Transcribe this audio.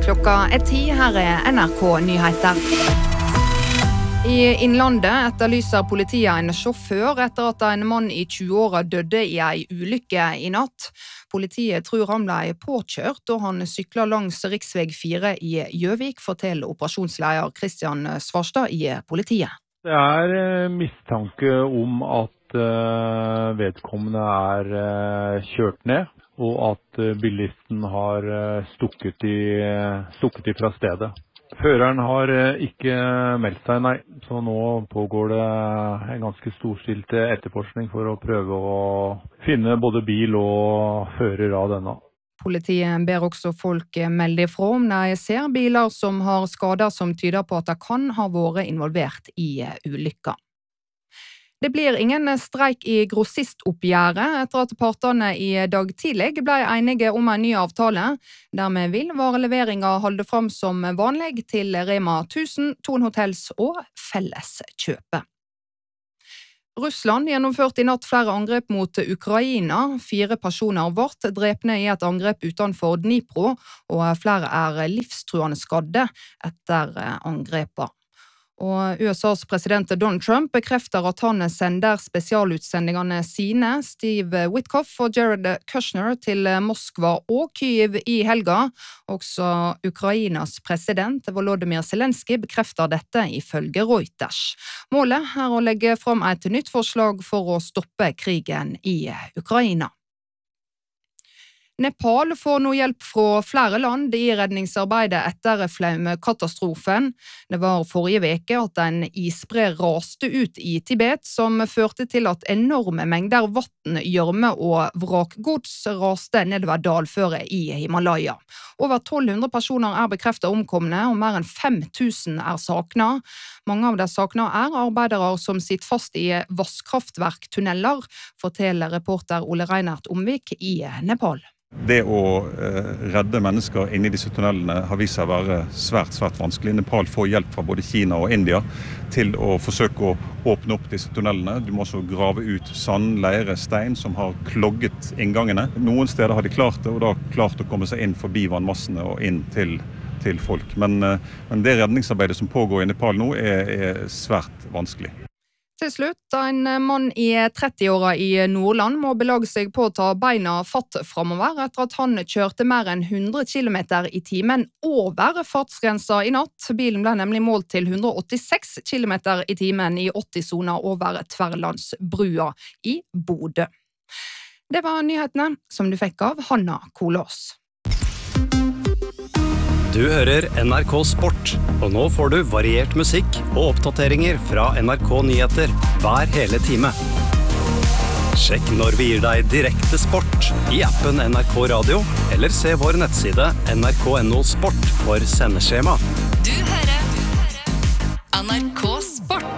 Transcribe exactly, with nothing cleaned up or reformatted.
Klokka er ti, her er N R K Nyheter. I Innlandet etterlyser politiet en sjåfør etter at en mann i tjue-åra døde i ei ulykke i natt. Politiet tror han ble påkjørt da han sykler langs riksveg fire i Gjøvik, forteller operasjonsleder Kristian Svarstad i politiet. Det er mistanke om at vedkommende er kjørt ned, og at bilisten har stukket, i, stukket ifra stedet. Føreren har ikke meldt seg, nei, så nå pågår det en ganske storstilt etterforskning for å prøve å finne både bil og fører av denne. Politiet ber også folk melde ifra om de ser biler som har skader som tyder på at de kan ha vært involvert i ulykka. Det blir ingen streik i grossistoppgjøret etter at partene i dag tidlig ble enige om en ny avtale. Dermed vil vareleveringa holde fram som vanlig til Rema tusen, Thon Hotels og Felleskjøpet. Russland gjennomførte i natt flere angrep mot Ukraina. Fire personer ble drepne i et angrep utenfor Dnipro, og flere er livstruende skadde etter angrepet. Og U S A's president Donald Trump bekrefter at han sender spesialutsendingene sine, Steve Witkoff og Jared Kushner, til Moskva og Kyiv i helga. Også Ukrainas president Volodymyr Zelensky bekrefter dette ifølge Reuters. Målet er å legge fram et nytt forslag for å stoppe krigen i Ukraina. Nepal får nå hjelp fra flere land i redningsarbeidet etter flaumkatastrofen. Det var forrige veke at en isbre raste ut i Tibet, som førte til at enorme mengder vatten, gjørme og vrakgods raste nedover dalføret i Himalaya. Over tolv hundre personer er bekreftet omkomne, og mer enn fem tusen er savnet. Mange av de savnede er arbeidere som sitter fast i vasskraftverktunneler, forteller reporter Ole Reinert Omvik i Nepal. Det å eh, redde mennesker inne i disse tunnelene har vist seg å være svært, svært vanskelig. Nepal får hjelp fra både Kina og India til å forsøke å åpne opp disse tunnelene. Du må også grave ut sand, leire, stein som har klogget inngangene. Noen steder har de klart det, og da klart å komme seg inn forbi vannmassene og inn til, til folk. Men, eh, men det redningsarbeidet som pågår i Nepal nå er, er svært vanskelig. Til slutt, en mann i tretti-åra i Nordland må belage seg på å ta beina fatt fremover etter at han kjørte mer enn hundre kilometer i timen over fartsgrensa i natt. Bilen ble nemlig målt til hundre åttiseks kilometer i timen i åtti-sona over Tverlandsbrua i Bodø. Det var nyhetene som du fikk av Hanna Kolås. Du hører N R K Sport, og nå får du variert musikk og oppdateringer fra N R K Nyheter hver hele time. Sjekk når vi gir deg direkte sport i appen N R K Radio, eller se vår nettside N R K punktum N O Sport for sendeskjema. Du hører N R K Sport.